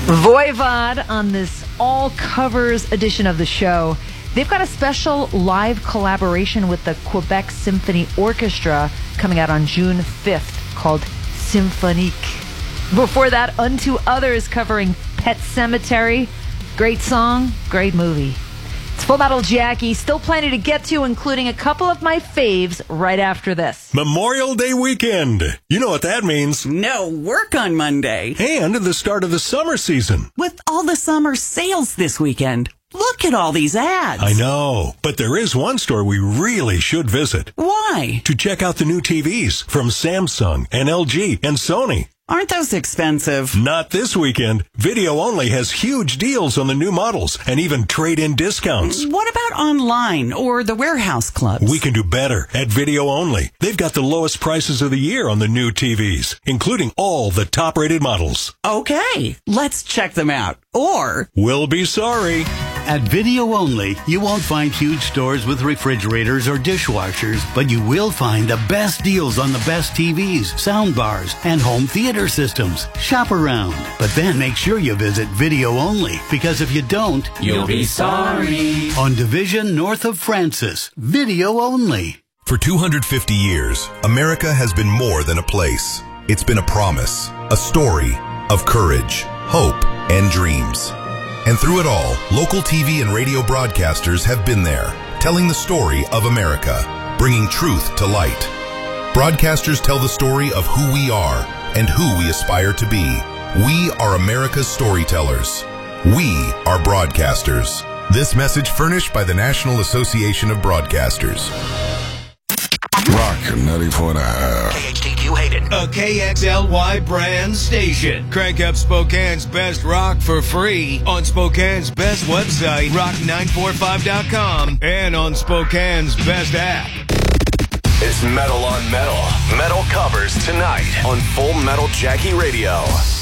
Voivod on this all covers edition of the show. They've got a special live collaboration with the Quebec Symphony Orchestra coming out on June 5th called Symphonique. Before that, Unto Others covering Pet Sematary. Great song, great movie. It's Full Metal Jackie. Still plenty to get to, including a couple of my faves right after this. Memorial Day weekend. You know what that means. No work on Monday. And the start of the summer season. With all the summer sales this weekend. Look at all these ads. I know, but there is one store we really should visit. Why? To check out the new TVs from Samsung and LG and Sony. Aren't those expensive? Not this weekend. Video Only has huge deals on the new models and even trade-in discounts. What about online or the warehouse clubs? We can do better at Video Only. They've got the lowest prices of the year on the new TVs, including all the top-rated models. Okay, let's check them out. Or we'll be sorry. At Video Only, you won't find huge stores with refrigerators or dishwashers, but you will find the best deals on the best TVs, soundbars, and home theater systems. Shop around, but then make sure you visit Video Only, because if you don't, you'll be sorry. On Division north of Francis, Video Only. For 250 years, America has been more than a place. It's been a promise, a story of courage, hope, and dreams. And through it all, local TV and radio broadcasters have been there, telling the story of America, bringing truth to light. Broadcasters tell the story of who we are and who we aspire to be. We are America's storytellers. We are broadcasters. This message furnished by the National Association of Broadcasters. Rock 94.5. KHTQ Hayden. A KXLY brand station. Crank up Spokane's best rock for free on Spokane's best website, rock945.com, and on Spokane's best app. It's Metal on Metal. Metal covers tonight on Full Metal Jackie Radio.